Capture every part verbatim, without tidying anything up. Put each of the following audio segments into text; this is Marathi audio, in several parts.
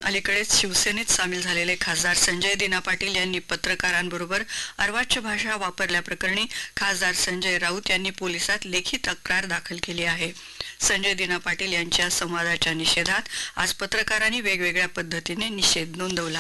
अलीकडेच शिवसेनेत सामील झालेले खासदार संजय दिना पाटील यांनी पत्रकारांबरोबर अर्वाच्य भाषा वापरल्याप्रकरणी खासदार संजय राऊत यांनी पोलिसात लेखी तक्रार दाखल केली आहे. संजय दिना पाटील यांच्या संवादाच्या निषेधात आज पत्रकारांनी वेगवेगळ्या पद्धतीने निषेध नोंदवला.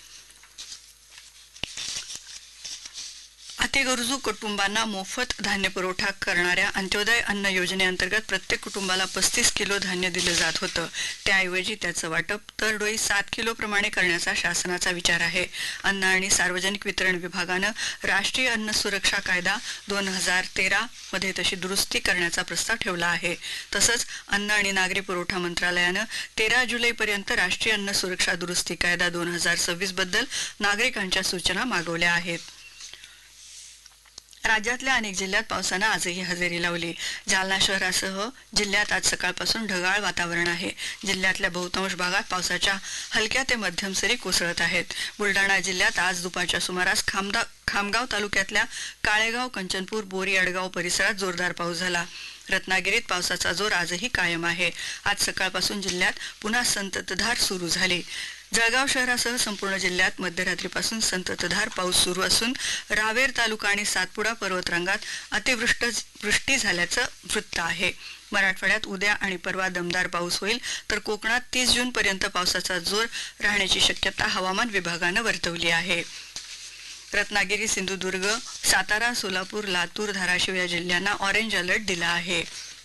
अतिगरजू कुटुंबांना मोफत धान्य पुरवठा करणाऱ्या अंत्योदय अन्न योजनेअंतर्गत प्रत्येक कुटुंबाला पस्तीस किलो धान्य दिलं जात होतं. त्याऐवजी त्याचं वाटप दरडोई सात किलो प्रमाणे करण्याचा शासनाचा विचार आहे. अन्न आणि सार्वजनिक वितरण विभागानं राष्ट्रीय अन्न सुरक्षा कायदा दोन हजार तेरा मध्ये तशी दुरुस्ती करण्याचा प्रस्ताव ठेवला आहे. तसंच अन्न आणि नागरी पुरवठा मंत्रालयानं तेरा जुलैपर्यंत राष्ट्रीय अन्न सुरक्षा दुरुस्ती कायदा दोन हजार सव्वीस बद्दल नागरिकांच्या सूचना मागवल्या आहेत. राज्यातल्या अनेक जिल्ह्यात पावसानं आजही हजेरी लावली. जालना शहरासह जिल्ह्यात आज सकाळपासून ढगाळ वातावरण आहे. जिल्ह्यातल्या बहुतांश भागात पावसाच्या हलक्या ते मध्यम सरी कोसळत आहेत. बुलढाणा जिल्ह्यात आज दुपारच्या सुमारास खामदा खामगाव तालुक्यातल्या काळेगाव, कंचनपूर, बोरी, अडगाव परिसरात जोरदार पाऊस झाला. रत्नागिरीत पावसाचा जोर आजही कायम आहे. आज सकाळपासून जिल्ह्यात पुन्हा संततधार सुरू झाली. जळगाव शहरासह संपूर्ण जिल्ह्यात मध्यरात्रीपासून संततधार पाऊस सुरू असून रावेर तालुका आणि सातपुडा पर्वतरांगात अतिवृष्ट वृष्टी झाल्याचं वृत्त आहे. मराठवाड्यात उद्या आणि परवा दमदार पाऊस होईल तर कोकणात तीस जूनपर्यंत पावसाचा जोर राहण्याची शक्यता हवामान विभागानं वर्तवली आहे. रत्नागिरी, सिंधुदुर्ग, सातारा, सोलापूर, लातूर, धाराशिव या जिल्ह्यांना ऑरेंज अलर्ट दिला आहे.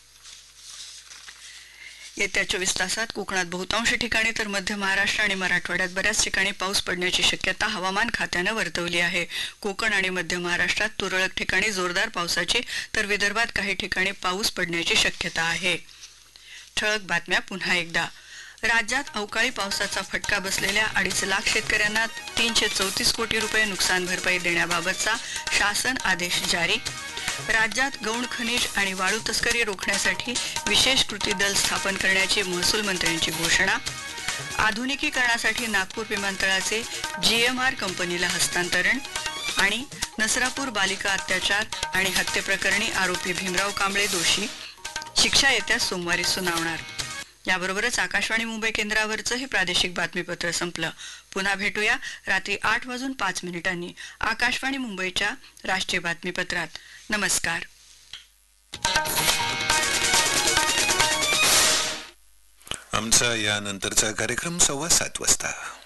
येत्या चोवीस तासात कोकणात बहुतांश ठिकाणी तर मध्य महाराष्ट्र आणि मराठवाड्यात बऱ्याच ठिकाणी पाऊस पडण्याची शक्यता हवामान खात्यानं वर्तवली आहे. कोकण आणि मध्य महाराष्ट्रात तुरळक ठिकाणी जोरदार पावसाची तर विदर्भात काही ठिकाणी पाऊस पडण्याची शक्यता आहे. ठळक बातम्या पुन्हा एकदा. राज्यात अवकाळी पावसाचा फटका बसलेल्या अडीच लाख शेतकऱ्यांना तीनशे चौतीस कोटी रुपये नुकसान भरपाई देण्याबाबतचा शासन आदेश जारी. राज्यात गौण खनिज आणि वाळू तस्करी रोखण्यासाठी विशेष कृती दल स्थापन करण्याची महसूल मंत्र्यांची घोषणा. आधुनिकीकरणासाठी नागपूर विमानतळाचे जीएमआर कंपनीला हस्तांतरण. आणि नसरापूर बालिका अत्याचार आणि हत्येप्रकरणी आरोपी भीमराव कांबळे दोषी, शिक्षा येत्या सोमवारी सुनावणार. याबरोबरच आकाशवाणी मुंबई केंद्रावरचं हे प्रादेशिक बातमीपत्र संपलं. पुन्हा भेटूया रात्री आठ वाजून पाच मिनिटांनी आकाशवाणी मुंबईच्या राष्ट्रीय बातमीपत्रात. नमस्कार. आमचा यानंतरचा कार्यक्रम सव्वा सात वाजता.